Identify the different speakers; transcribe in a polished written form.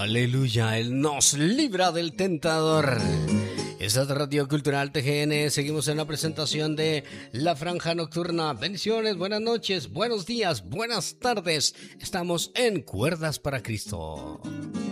Speaker 1: Aleluya, Él nos libra del tentador. Esta es Radio Cultural TGN. Seguimos en la presentación de La Franja Nocturna. Bendiciones, buenas noches, buenos días, buenas tardes. Estamos en Cuerdas para Cristo.